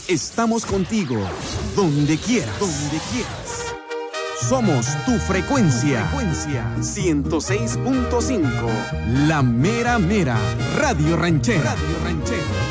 Estamos contigo, donde quieras, donde quieras. Somos tu frecuencia, 106.5, la mera mera, Radio Ranchera.